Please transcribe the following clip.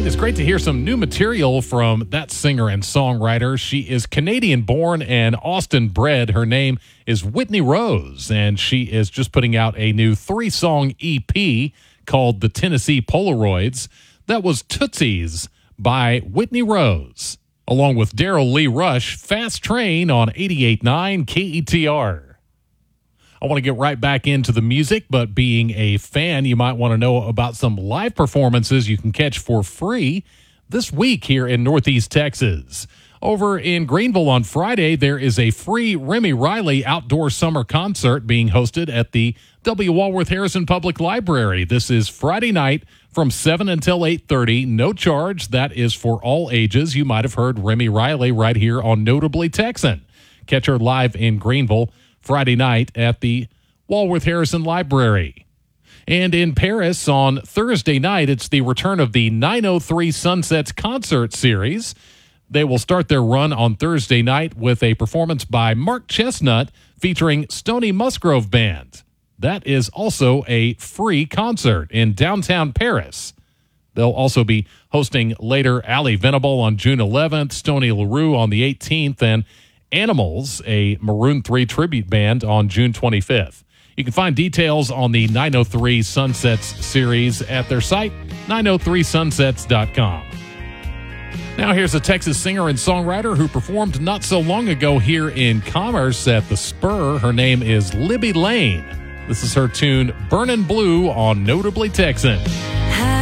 It's great to hear some new material from that singer and songwriter. She is Canadian-born and Austin-bred. Her name is Whitney Rose, and she is just putting out a new 3-song EP called The Tennessee Polaroids. That was Tootsies by Whitney Rose, along with Daryl Lee Rush, Fast Train on 88.9 KETR. I want to get right back into the music, but being a fan, you might want to know about some live performances you can catch for free this week here in Northeast Texas. Over in Greenville on Friday, there is a free Remy Riley outdoor summer concert being hosted at the W. Walworth Harrison Public Library. This is Friday night from 7 until 8:30. No charge. That is for all ages. You might have heard Remy Riley right here on Notably Texan. Catch her live in Greenville Friday night at the Walworth Harrison Library. And in Paris on Thursday night, it's the return of the 903 Sunsets concert series. They will start their run on Thursday night with a performance by Mark Chestnut featuring Stony Musgrove Band. That is also a free concert in downtown Paris. They'll also be hosting later Ali Venable on June 11th, Stony LaRue on the 18th, and Animals, a Maroon 3 tribute band, on June 25th. You can find details on the 903 Sunsets series at their site, 903sunsets.com. Now here's a Texas singer and songwriter who performed not so long ago here in Commerce at the Spur. Her name is Libby Lane. This is her tune, Burnin' Blue, on Notably Texan.